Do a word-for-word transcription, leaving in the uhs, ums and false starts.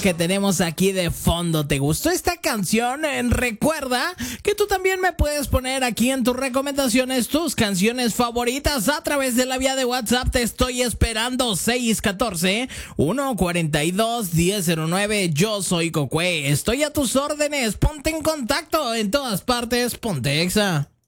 que tenemos aquí de fondo. ¿Te gustó esta canción? Eh, Recuerda que tú también me puedes poner aquí en tus recomendaciones tus canciones favoritas a través de la vía de WhatsApp. Te estoy esperando. Seis uno cuatro, uno cuatro dos, uno cero cero nueve. Yo soy Cocue. Estoy a tus órdenes. Ponte en contacto en todas partes. Ponte Exa.